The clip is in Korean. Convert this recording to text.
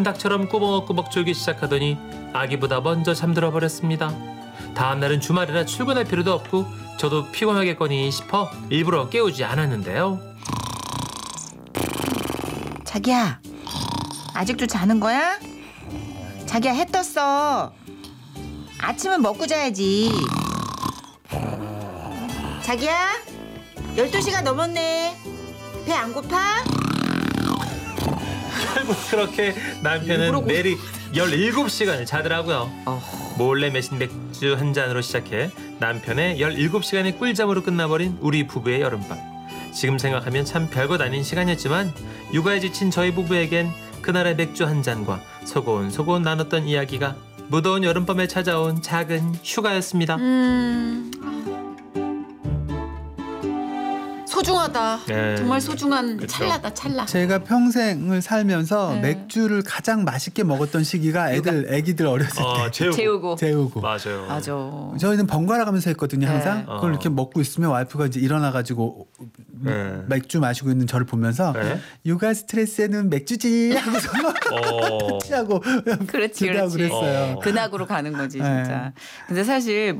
닭처럼 꾸벅꾸벅 졸기 시작하더니 아기보다 먼저 잠들어 버렸습니다. 다음 날은 주말이라 출근할 필요도 없고 저도 피곤하겠거니 싶어 일부러 깨우지 않았는데요. 자기야, 아직도 자는 거야? 자기야, 해 떴어. 아침은 먹고 자야지. 자기야, 12시가 넘었네. 배 안 고파? 결국 그렇게 남편은 매일 17시간을 자더라고요. 몰래 매신 맥주 한 잔으로 시작해 남편의 17시간의 꿀잠으로 끝나버린 우리 부부의 여름밤. 지금 생각하면 참 별것 아닌 시간이었지만 육아에 지친 저희 부부에겐 그날의 맥주 한 잔과 소곤소곤 나눴던 이야기가 무더운 여름밤에 찾아온 작은 휴가였습니다. 소중하다. 네. 정말 소중한 그쵸. 찰나다 찰나. 제가 평생을 살면서 네. 맥주를 가장 맛있게 먹었던 시기가 애기들 어렸을 때. 재우고. 재우고. 맞아요. 맞아. 저희는 번갈아 가면서 했거든요, 항상. 네. 그걸 이렇게 먹고 있으면 와이프가 이제 일어나가지고 네. 맥주 마시고 있는 저를 보면서 네. 육아 스트레스에는 맥주지 하고서 하고 그렇지, 기대하고 그렇지. 그랬어요. 근학으로 가는 거지 네. 진짜. 근데 사실